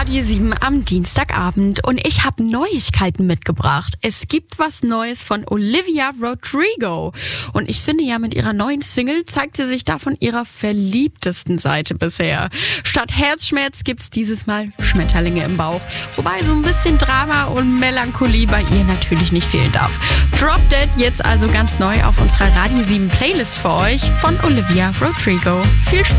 Radio 7 am Dienstagabend und ich habe Neuigkeiten mitgebracht. Es gibt was Neues von Olivia Rodrigo und ich finde ja, mit ihrer neuen Single zeigt sie sich da von ihrer verliebtesten Seite bisher. Statt Herzschmerz gibt's dieses Mal Schmetterlinge im Bauch, wobei so ein bisschen Drama und Melancholie bei ihr natürlich nicht fehlen darf. Drop Dead jetzt also ganz neu auf unserer Radio 7 Playlist für euch von Olivia Rodrigo. Viel Spaß!